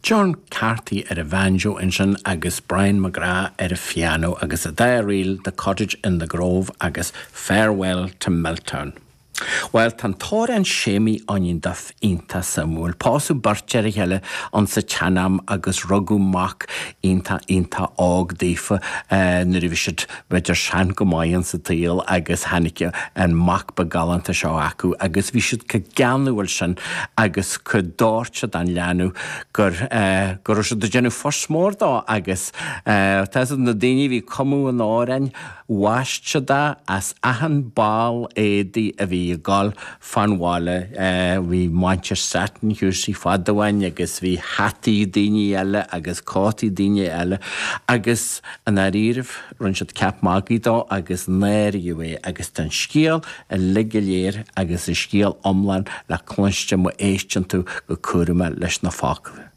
John Carthy a banjo insin agus Brian McGrath a piano agus a dairil The Cottage in the Grove agus Farewell to Meltown. Well, tan tóir an sémi anin daf inta Samuel. Pásu bartjeri hele an sa chanam agus rogu mak inta og dífa nirivishit veidir shan gomayan sa tíl agus hanike an mak begalanta seo acu agus vishit ka gannuil sin agus ka dórtse dan leanu gur se de genu forsmór da agus tasad na déni vi komu an árein washtse da as ahan bal édi a vi gal fanwale we Manchester Saturn húsi fadawain agus we hati dini elle agus kati dini elle agus an aririf runshot cap magi da agus neriwe agus tan skiel a legalier agus a skiel omlan la klunchte mo eistjantu go kuruma leis na fakle.